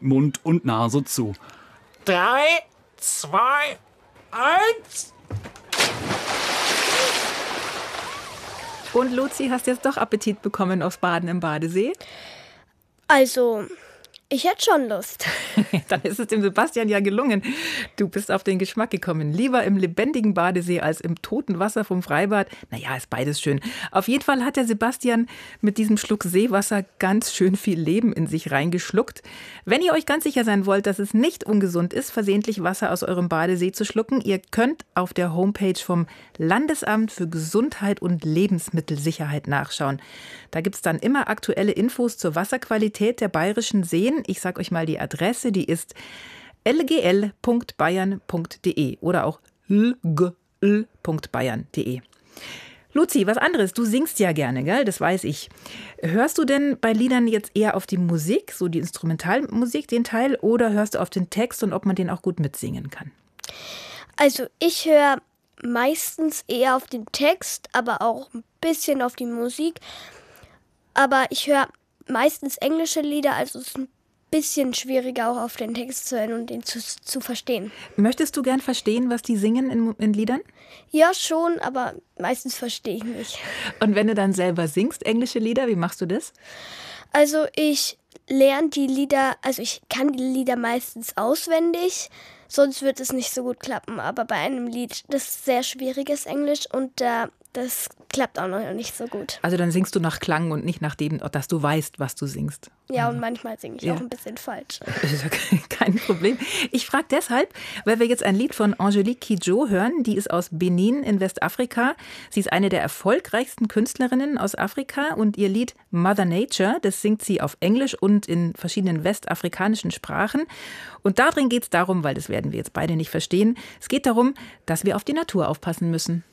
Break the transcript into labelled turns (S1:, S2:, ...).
S1: Mund und Nase zu.
S2: 3, 2, 1.
S3: Und Luzi, hast jetzt doch Appetit bekommen aufs Baden im Badesee?
S4: Also, ich hätte schon Lust.
S3: Dann ist es dem Sebastian ja gelungen. Du bist auf den Geschmack gekommen. Lieber im lebendigen Badesee als im toten Wasser vom Freibad. Naja, ist beides schön. Auf jeden Fall hat der Sebastian mit diesem Schluck Seewasser ganz schön viel Leben in sich reingeschluckt. Wenn ihr euch ganz sicher sein wollt, dass es nicht ungesund ist, versehentlich Wasser aus eurem Badesee zu schlucken, ihr könnt auf der Homepage vom Landesamt für Gesundheit und Lebensmittelsicherheit nachschauen. Da gibt es dann immer aktuelle Infos zur Wasserqualität der bayerischen Seen. Ich sage euch mal die Adresse, die ist lgl.bayern.de oder auch lgl.bayern.de. Luzi, was anderes. Du singst ja gerne, gell? Das weiß ich. Hörst du denn bei Liedern jetzt eher auf die Musik, so die Instrumentalmusik, den Teil, oder hörst du auf den Text und ob man den auch gut mitsingen kann?
S4: Also, ich höre meistens eher auf den Text, aber auch ein bisschen auf die Musik. Aber ich höre meistens englische Lieder, also es ist ein bisschen schwieriger auch auf den Text zu hören und den zu verstehen.
S3: Möchtest du gern verstehen, was die singen in Liedern?
S4: Ja, schon, aber meistens verstehe ich nicht.
S3: Und wenn du dann selber singst, englische Lieder, wie machst du das?
S4: Also ich lerne die Lieder, also ich kann die Lieder meistens auswendig, sonst wird es nicht so gut klappen. Aber bei einem Lied, das sehr schwieriges Englisch und das klappt auch noch nicht so gut.
S3: Also dann singst du nach Klang und nicht nach dem, dass du weißt, was du singst.
S4: Ja, und manchmal singe ich auch ein bisschen falsch.
S3: Kein Problem. Ich frage deshalb, weil wir jetzt ein Lied von Angelique Kidjo hören. Die ist aus Benin in Westafrika. Sie ist eine der erfolgreichsten Künstlerinnen aus Afrika und ihr Lied Mother Nature, das singt sie auf Englisch und in verschiedenen westafrikanischen Sprachen. Und darin geht es darum, weil das werden wir jetzt beide nicht verstehen, es geht darum, dass wir auf die Natur aufpassen müssen.